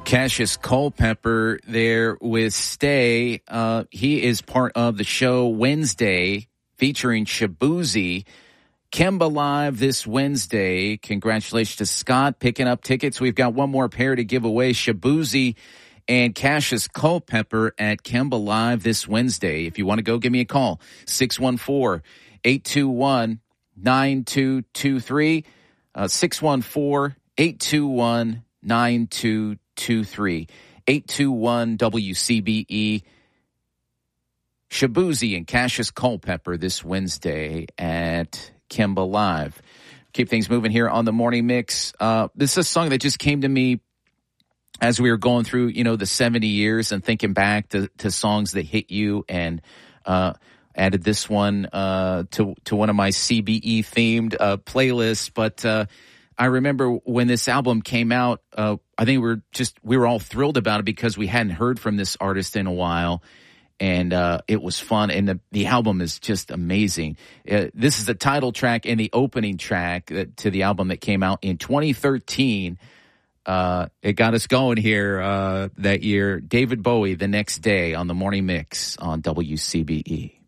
Cassius Culpepper there with Stay. He is part of the show Wednesday featuring Shaboozey. Kemba Live this Wednesday. Congratulations to Scott picking up tickets. We've got one more pair to give away. Shaboozey and Cassius Culpepper at Kemba Live this Wednesday. If you want to go, give me a call. 614-821-9223. 614-821-9223. 821 WCBE. Shaboozey and Cassius Culpepper this Wednesday at Kemba Live. Keep things moving here on the Morning Mix. This is a song that just came to me as we were going through, the 70 years and thinking back to songs that hit you, and added this one to one of my CBE themed playlists. But I remember when this album came out, I think we were all thrilled about it because we hadn't heard from this artist in a while, and it was fun. And the album is just amazing. This is the title track and the opening track to the album that came out in 2013. It got us going here that year. David Bowie, The Next Day on the Morning Mix on WCBE.